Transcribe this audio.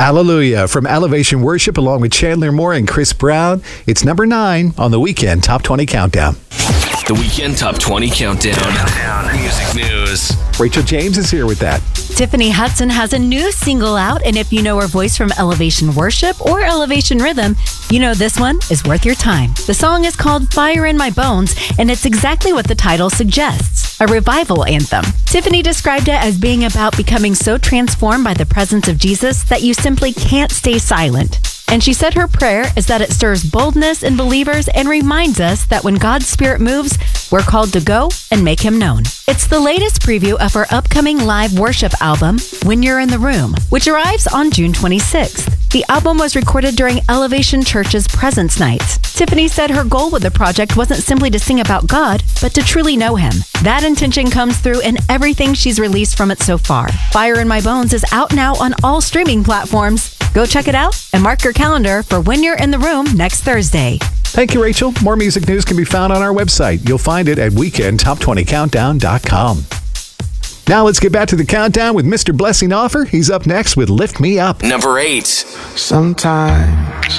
Hallelujah from Elevation Worship along with Chandler Moore and Chris Brown. It's number 9 on the Weekend Top 20 Countdown. The Weekend Top 20 Countdown. Music news. Rachel James is here with that. Tiffany Hudson has a new single out, and if you know her voice from Elevation Worship or Elevation Rhythm, you know this one is worth your time. The song is called Fire in My Bones, and it's exactly what the title suggests, a revival anthem. Tiffany described it as being about becoming so transformed by the presence of Jesus that you simply can't stay silent. And she said her prayer is that it stirs boldness in believers and reminds us that when God's Spirit moves, we're called to go and make Him known. It's the latest preview of her upcoming live worship album, When You're in the Room, which arrives on June 26th. The album was recorded during Elevation Church's Presence Nights. Tiffany said her goal with the project wasn't simply to sing about God, but to truly know Him. That intention comes through in everything she's released from it so far. Fire in My Bones is out now on all streaming platforms. Go check it out and mark your calendar for When You're in the Room next Thursday. Thank you, Rachel. More music news can be found on our website. You'll find it at weekendtop20countdown.com. Now let's get back to the countdown with Mr. Blessing Offer. He's up next with Lift Me Up. Number 8. Sometimes